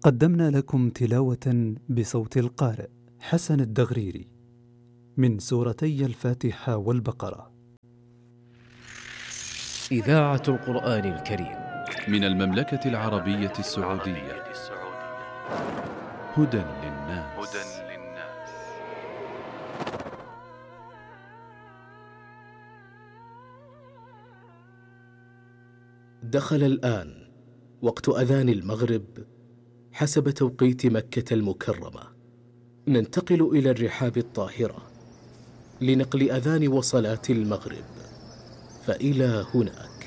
قدمنا لكم تلاوة بصوت القارئ حسن الدغريري من سورتي الفاتحة والبقرة. إذاعة القرآن الكريم من المملكة العربية السعودية. هدى للناس. دخل الآن وقت أذان المغرب حسب توقيت مكة المكرمة. ننتقل إلى الرحاب الطاهرة لنقل أذان وصلاة المغرب، فإلى هنا